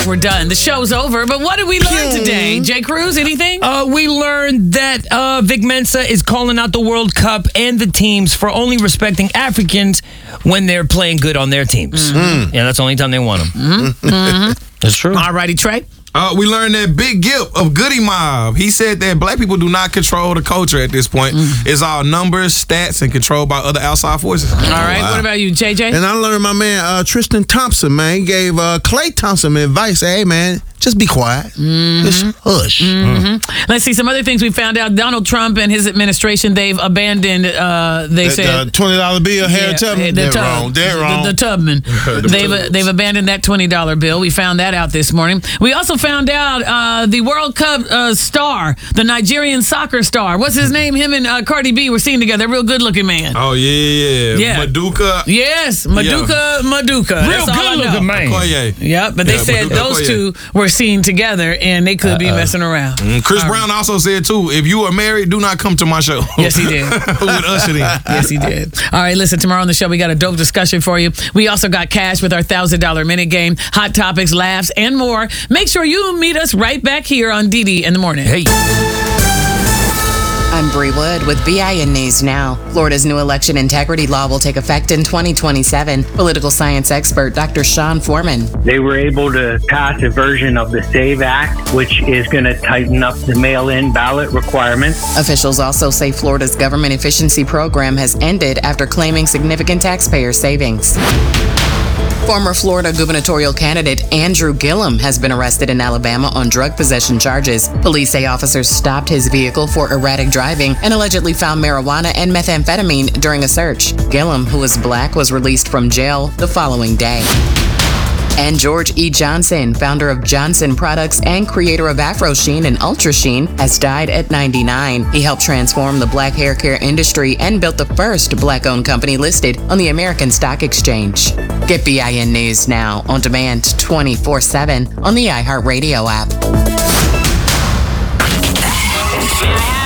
we're done. The show's over, but what did we learn today? Jay Cruz, anything? We learned that Vic Mensa is calling out the World Cup and the teams for only respecting Africans when they're playing good on their teams. Yeah, that's the only time they want them. That's true. All righty, Trey. We learned that Big Gip of Goody Mob. He said that black people do not control the culture at this point. It's all numbers, stats, and controlled by other outside forces. All right, what about you, JJ? And I learned my man Tristan Thompson, man, he gave Klay Thompson advice. Hey, man, just be quiet. Just hush. Let's see some other things we found out. Donald Trump and his administration, they've abandoned, they said... $20 bill, Harry Tubman. They're wrong. The Tubman. They've abandoned that $20 bill. We found that out this morning. We also found out the World Cup star, the Nigerian soccer star. What's his name? Him and Cardi B were seen together. Real good-looking man. Oh, yeah. Maduka. Yes, Maduka. Real good-looking man. Okoye. Yeah, but they said Maduka those Okoye. two were seen together, and they could be messing around. Chris Brown also said, too, if you are married, do not come to my show. Yes, he did. With Usher in. Yes, he did. All right, listen, tomorrow on the show, we got a dope discussion for you. We also got cash with our $1,000 minute game, hot topics, laughs, and more. Make sure you meet us right back here on DD in the morning. Hey. I'm Bree Wood with BIN News Now. Florida's new election integrity law will take effect in 2027. Political science expert Dr. Sean Foreman. They were able to pass a version of the SAVE Act, which is going to tighten up the mail-in ballot requirements. Officials also say Florida's government efficiency program has ended after claiming significant taxpayer savings. Former Florida gubernatorial candidate Andrew Gillum has been arrested in Alabama on drug possession charges. Police say officers stopped his vehicle for erratic driving and allegedly found marijuana and methamphetamine during a search. Gillum, who is black, was released from jail the following day. And George E. Johnson, founder of Johnson Products and creator of Afro Sheen and Ultra Sheen, has died at 99. He helped transform the black hair care industry and built the first black-owned company listed on the American Stock Exchange. Get BIN News now on demand 24/7 on the iHeartRadio app.